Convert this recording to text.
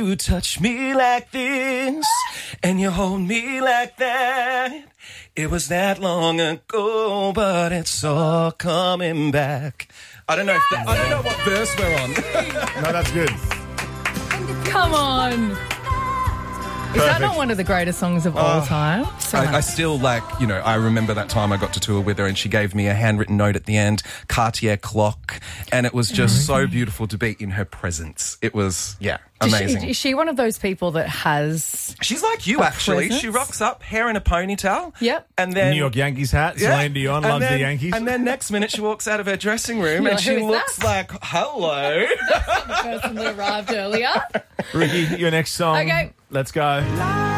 you touch me like this and you hold me like that. It was that long ago, but it's all coming back. I don't know I don't know what verse we're on. No, that's good. Come on. Is that not one of the greatest songs of all time? I still I remember that time I got to tour with her and she gave me a handwritten note at the end, Cartier clock, and it was just so beautiful to be in her presence. It was, amazing. Is she one of those people that has... She's like you, actually. presence? She rocks up, hair in a ponytail. Yep. And then New York Yankees hat. Celine Dion loves the Yankees. And then next minute she walks out of her dressing room You're and like, she "Who is looks that?" like, hello. the person that arrived earlier. Ricky, your next song. Okay. Let's go.